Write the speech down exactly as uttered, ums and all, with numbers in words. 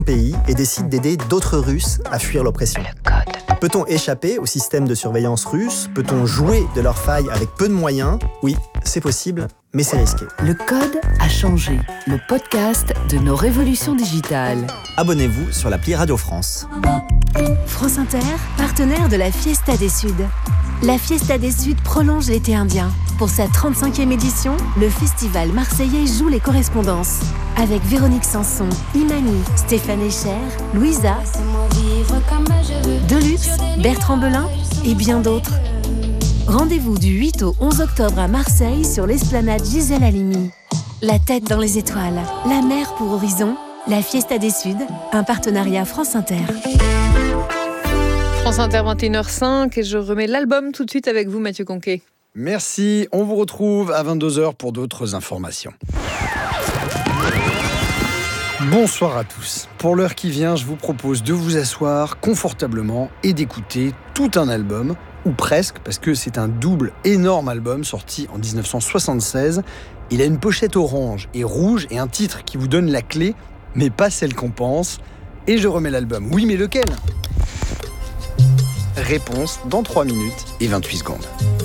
pays et décide d'aider d'autres Russes à fuir l'oppression. Le code. Peut-on échapper au système de surveillance russe ? Peut-on jouer de leurs failles avec peu de moyens ? Oui, c'est possible, mais c'est risqué. Le code a changé. Le podcast de nos révolutions digitales. Abonnez-vous sur l'appli Radio France. France Inter, partenaire de la Fiesta des Suds. La Fiesta des Suds prolonge l'été indien. Pour sa trente-cinquième édition, le festival marseillais joue les correspondances. Avec Véronique Sanson, Imani, Stéphane Echer, Louisa, Deluxe, Bertrand Belin et bien d'autres. Rendez-vous du huit au onze octobre à Marseille sur l'esplanade Gisèle Halimi. La tête dans les étoiles, la mer pour horizon, la Fiesta des Suds, un partenariat France Inter. France Inter, vingt et une heures cinq, et je remets l'album tout de suite avec vous, Mathieu Conquet. Merci, on vous retrouve à vingt-deux heures pour d'autres informations. Bonsoir à tous. Pour l'heure qui vient, je vous propose de vous asseoir confortablement et d'écouter tout un album, ou presque, parce que c'est un double énorme album sorti en dix-neuf cent soixante-seize. Il a une pochette orange et rouge et un titre qui vous donne la clé, mais pas celle qu'on pense. Et je remets l'album. Oui, mais lequel ? Réponse dans trois minutes et vingt-huit secondes.